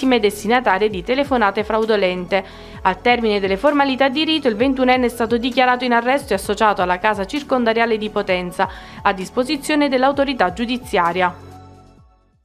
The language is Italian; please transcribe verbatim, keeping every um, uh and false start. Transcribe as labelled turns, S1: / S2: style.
S1: vittime destinatarie di telefonate fraudolente. Al termine delle formalità di rito, il ventunenne è stato dichiarato in arresto e associato alla casa circondariale di Potenza, a disposizione dell'autorità giudiziaria.